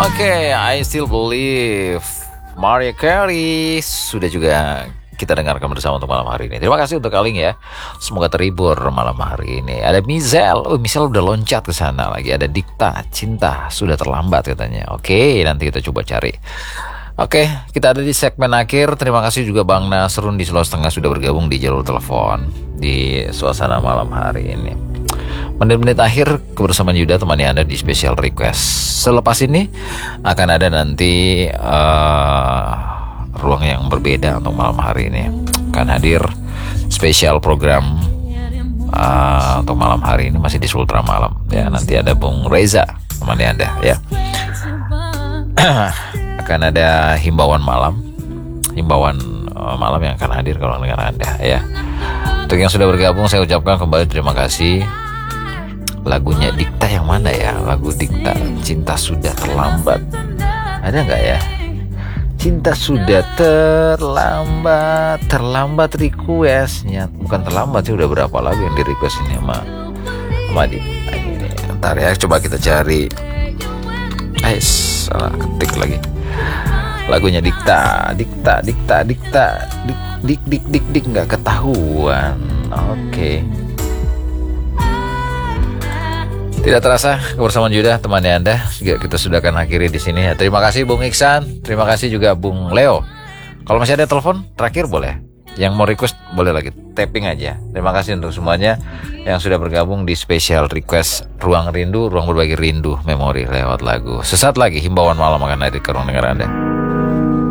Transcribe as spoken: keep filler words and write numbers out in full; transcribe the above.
Oke, I Still Believe Mariah Carey sudah juga kita dengarkan bersama untuk malam hari ini. Terima kasih untuk Kaling ya. Semoga terhibur malam hari ini. Ada Mizel, oh Mizel udah loncat ke sana lagi. Ada Dikta, Cinta sudah terlambat katanya. Oke, nanti kita coba cari. Oke, kita ada di segmen akhir. Terima kasih juga Bang Nasrun di Sulawesi Tengah sudah bergabung di jalur telepon di suasana malam hari ini. Menit-menit akhir kebersamaan Yuda temani Anda di special request. Selepas ini akan ada nanti uh, ruang yang berbeda untuk malam hari ini. Akan hadir spesial program uh, untuk malam hari ini masih di Sultra Malam ya. Nanti ada Bung Reza temani Anda ya. Akan ada himbauan malam, himbauan uh, malam yang akan hadir kalau dengan Anda ya. Untuk yang sudah bergabung saya ucapkan kembali terima kasih. Lagunya Dikta yang mana ya? Lagu Dikta, Cinta Sudah Terlambat. Ada nggak ya? Cinta sudah terlambat, terlambat requestnya. Bukan terlambat sih, udah berapa lagu yang di request ini sama sama di ini. Ntar ya, coba kita cari. Eh, salah ketik lagi. Lagunya Dikta, Dikta, Dikta, Dikta, dik, dik, dik, dik, dik nggak ketahuan. Oke. Okay. Tidak terasa kebersamaan Yuda temani Anda juga kita sudah akan akhiri di sini. Terima kasih Bung Iksan, terima kasih juga Bung Leo. Kalau masih ada telepon terakhir boleh. Yang mau request boleh lagi tapping aja. Terima kasih untuk semuanya yang sudah bergabung di special request Ruang Rindu, ruang berbagi rindu memori lewat lagu. Sesaat lagi himbauan malam akan hadir ke ruang dengar Anda.